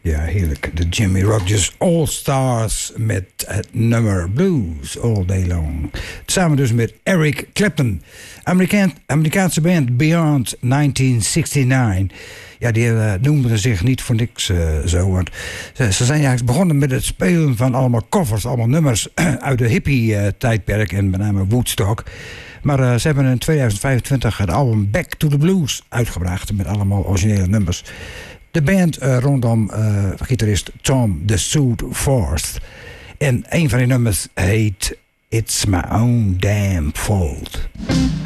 Ja, heerlijk. De Jimmy Rogers All Stars met het nummer Blues All Day Long. Samen dus met Eric Clapton. Amerikaanse band Beyond 1969. Ja, die noemden zich niet voor niks zo. Want ze zijn eigenlijk begonnen met het spelen van allemaal covers, allemaal nummers uit de hippie-tijdperk en met name Woodstock. Maar ze hebben in 2025 het album Back to the Blues uitgebracht met allemaal originele nummers. De band rondom gitarist Tom the Suit Force. En een van die nummers heet It's My Own Damn Fault.